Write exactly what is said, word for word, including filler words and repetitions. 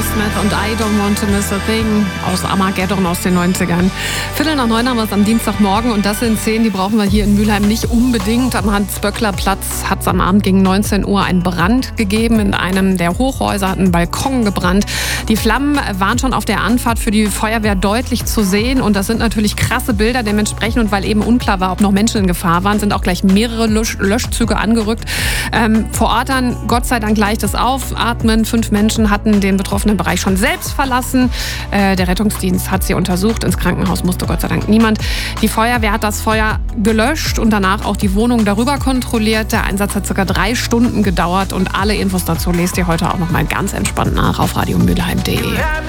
Aerosmith und I Don't Want to Miss a Thing aus Armageddon aus den neunzigern. Viertel nach neun haben wir es am Dienstagmorgen und das sind Szenen, die brauchen wir hier in Mülheim nicht unbedingt. Am Hans-Böckler-Platz hat es am Abend gegen neunzehn Uhr einen Brand gegeben. In einem der Hochhäuser hat ein Balkon gebrannt. Die Flammen waren schon auf der Anfahrt für die Feuerwehr deutlich zu sehen und das sind natürlich krasse Bilder dementsprechend. Und weil eben unklar war, ob noch Menschen in Gefahr waren, sind auch gleich mehrere Lösch- Löschzüge angerückt. Ähm, vor Ort dann Gott sei Dank leichtes Aufatmen. Fünf Menschen hatten den betroffenen Bereich schon selbst verlassen. Äh, der Rettungsdienst hat sie untersucht. Ins Krankenhaus musste Gott sei Dank niemand. Die Feuerwehr hat das Feuer gelöscht und danach auch die Wohnung darüber kontrolliert. Der Einsatz hat circa drei Stunden gedauert und alle Infos dazu lest ihr heute auch noch mal ganz entspannt nach auf radio mülheim punkt de.